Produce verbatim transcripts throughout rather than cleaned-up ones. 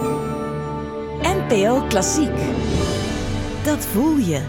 N P O Klassiek. Dat voel je.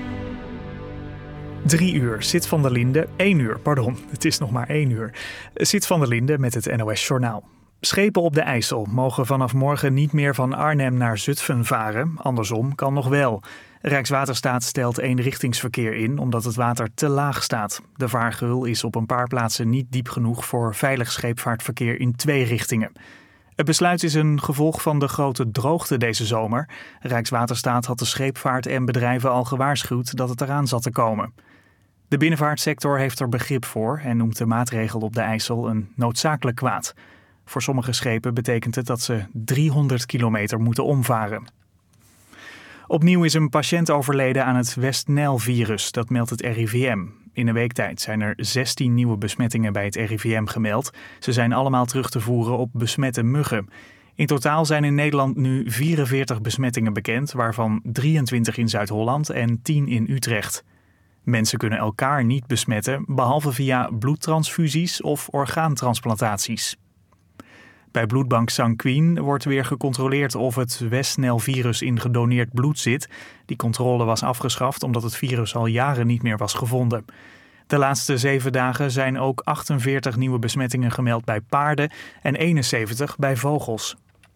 Drie uur, Sid van der Linde. Één uur, pardon. Het is nog maar één uur. Sid van der Linde met het N O S Journaal. Schepen op de IJssel mogen vanaf morgen niet meer van Arnhem naar Zutphen varen. Andersom kan nog wel. Rijkswaterstaat stelt eenrichtingsverkeer in omdat het water te laag staat. De vaargeul is op een paar plaatsen niet diep genoeg voor veilig scheepvaartverkeer in twee richtingen. Het besluit is een gevolg van de grote droogte deze zomer. Rijkswaterstaat had de scheepvaart en bedrijven al gewaarschuwd dat het eraan zat te komen. De binnenvaartsector heeft er begrip voor en noemt de maatregel op de IJssel een noodzakelijk kwaad. Voor sommige schepen betekent het dat ze driehonderd kilometer moeten omvaren. Opnieuw is een patiënt overleden aan het West-Nijl-virus, dat meldt het R I V M. In een week tijd zijn er zestien nieuwe besmettingen bij het R I V M gemeld. Ze zijn allemaal terug te voeren op besmette muggen. In totaal zijn in Nederland nu vierenveertig besmettingen bekend, waarvan drieëntwintig in Zuid-Holland en tien in Utrecht. Mensen kunnen elkaar niet besmetten, behalve via bloedtransfusies of orgaantransplantaties. Bij bloedbank Sanquin wordt weer gecontroleerd of het West-Nijl-virus in gedoneerd bloed zit. Die controle was afgeschaft omdat het virus al jaren niet meer was gevonden. De laatste zeven dagen zijn ook achtenveertig nieuwe besmettingen gemeld bij paarden en eenenzeventig bij vogels.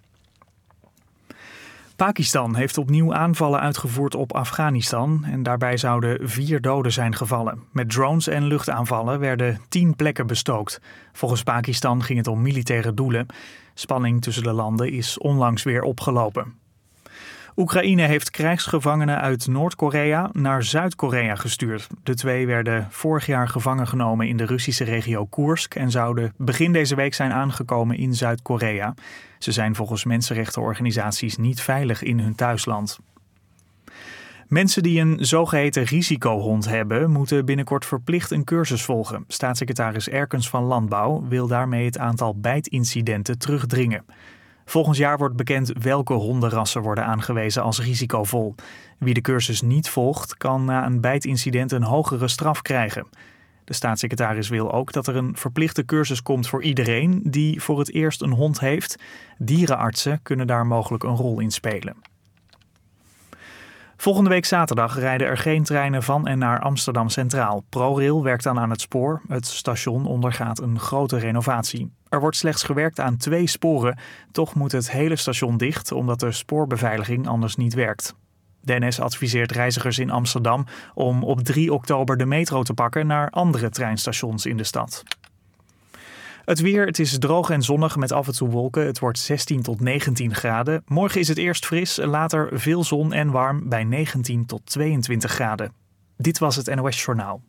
Pakistan heeft opnieuw aanvallen uitgevoerd op Afghanistan en daarbij zouden vier doden zijn gevallen. Met drones en luchtaanvallen werden tien plekken bestookt. Volgens Pakistan ging het om militaire doelen. Spanning tussen de landen is onlangs weer opgelopen. Oekraïne heeft krijgsgevangenen uit Noord-Korea naar Zuid-Korea gestuurd. De twee werden vorig jaar gevangen genomen in de Russische regio Koersk en zouden begin deze week zijn aangekomen in Zuid-Korea. Ze zijn volgens mensenrechtenorganisaties niet veilig in hun thuisland. Mensen die een zogeheten risicohond hebben, moeten binnenkort verplicht een cursus volgen. Staatssecretaris Erkens van Landbouw wil daarmee het aantal bijtincidenten terugdringen. Volgend jaar wordt bekend welke hondenrassen worden aangewezen als risicovol. Wie de cursus niet volgt, kan na een bijtincident een hogere straf krijgen. De staatssecretaris wil ook dat er een verplichte cursus komt voor iedereen die voor het eerst een hond heeft. Dierenartsen kunnen daar mogelijk een rol in spelen. Volgende week zaterdag rijden er geen treinen van en naar Amsterdam Centraal. ProRail werkt dan aan het spoor. Het station ondergaat een grote renovatie. Er wordt slechts gewerkt aan twee sporen. Toch moet het hele station dicht, omdat de spoorbeveiliging anders niet werkt. De N S adviseert reizigers in Amsterdam om op drie oktober de metro te pakken naar andere treinstations in de stad. Het weer, het is droog en zonnig met af en toe wolken. Het wordt zestien tot negentien graden. Morgen is het eerst fris, later veel zon en warm bij negentien tot tweeëntwintig graden. Dit was het N O S Journaal.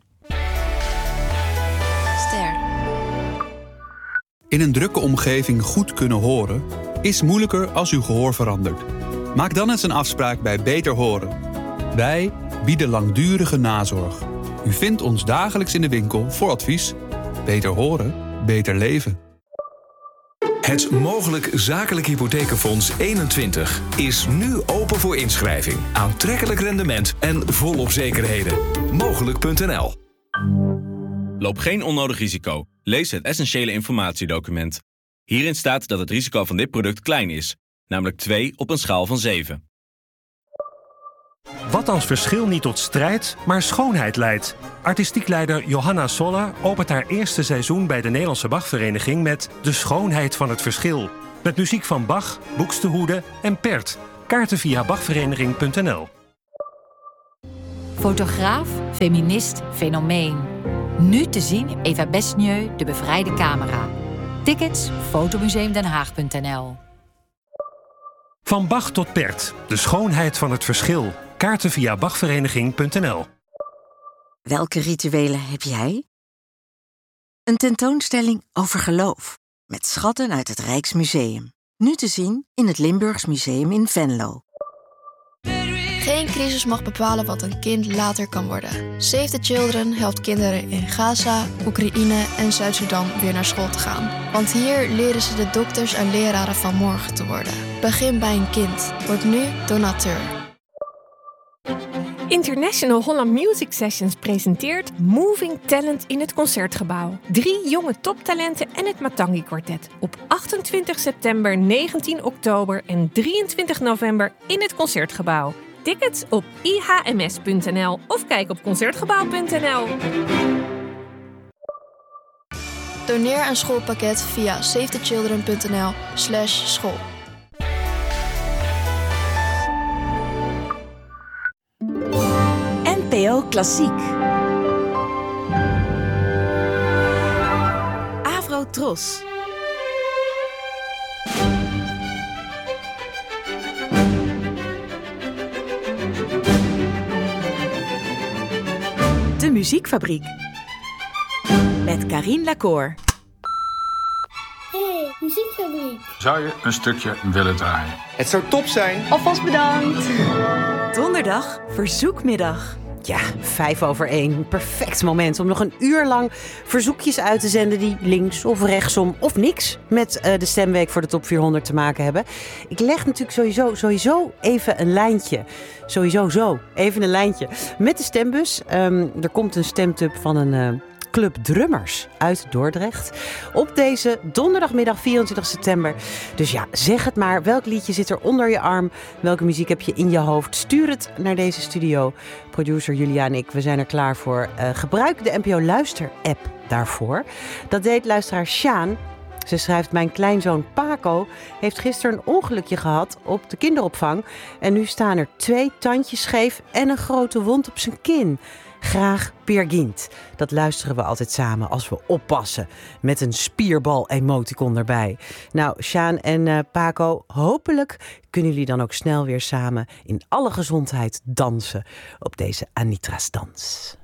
Ster. In een drukke omgeving goed kunnen horen is moeilijker als uw gehoor verandert. Maak dan eens een afspraak bij Beter Horen. Wij bieden langdurige nazorg. U vindt ons dagelijks in de winkel voor advies. Beter horen, beter leven. Het Mogelijk Zakelijk Hypothekenfonds eenentwintig is nu open voor inschrijving. Aantrekkelijk rendement en volop zekerheden. Mogelijk punt n l. Loop geen onnodig risico. Lees het essentiële informatiedocument. Hierin staat dat het risico van dit product klein is, namelijk twee op een schaal van zeven. Wat als verschil niet tot strijd, maar schoonheid leidt? Artistiek leider Johanna Soller opent haar eerste seizoen bij de Nederlandse Bachvereniging met De Schoonheid van het Verschil. Met muziek van Bach, Buxtehude en Pert. Kaarten via bachvereniging punt n l. Fotograaf, feminist, fenomeen. Nu te zien Eva Besnieu, De Bevrijde Camera. Tickets fotomuseumdenhaag punt n l. Van Bach tot Pert. De Schoonheid van het Verschil. Kaarten via bachvereniging punt n l. Welke rituelen heb jij? Een tentoonstelling over geloof. Met schatten uit het Rijksmuseum. Nu te zien in het Limburgs Museum in Venlo. Geen crisis mag bepalen wat een kind later kan worden. Save the Children helpt kinderen in Gaza, Oekraïne en Zuid-Sudan weer naar school te gaan. Want hier leren ze de dokters en leraren van morgen te worden. Begin bij een kind. Word nu donateur. International Holland Music Sessions presenteert Moving Talent in het Concertgebouw. Drie jonge toptalenten en het Matangi Quartet. Op achtentwintig september, negentien oktober en drieëntwintig november in het Concertgebouw. Tickets op i h m s punt n l of kijk op concertgebouw punt n l. Doneer een schoolpakket via safetychildren punt n l slash school. N P O Klassiek. Avro Tros. De Muziekfabriek. Met Karien Lacour. Hey, Muziekfabriek. Zou je een stukje willen draaien? Het zou top zijn. Alvast bedankt. Donderdag, verzoekmiddag. Ja, vijf over één. Perfect moment om nog een uur lang verzoekjes uit te zenden die links of rechtsom of niks met uh, de stemweek voor de top vierhonderd te maken hebben. Ik leg natuurlijk sowieso, sowieso even een lijntje. Sowieso zo, even een lijntje. Met de stembus. Um, er komt een stemtub van een uh, club drummers uit Dordrecht. Op deze donderdagmiddag vierentwintig september. Dus ja, zeg het maar. Welk liedje zit er onder je arm? Welke muziek heb je in je hoofd? Stuur het naar deze studio. Producer Julia en ik, we zijn er klaar voor. Uh, gebruik de N P O Luister-app daarvoor. Dat deed luisteraar Sjaan. Ze schrijft: mijn kleinzoon Paco heeft gisteren een ongelukje gehad op de kinderopvang. En nu staan er twee tandjes scheef en een grote wond op zijn kin. Graag Peer Gynt. Dat luisteren we altijd samen als we oppassen. Met een spierbal-emoticon erbij. Nou, Sjaan en uh, Paco, hopelijk kunnen jullie dan ook snel weer samen in alle gezondheid dansen op deze Anitra's dans.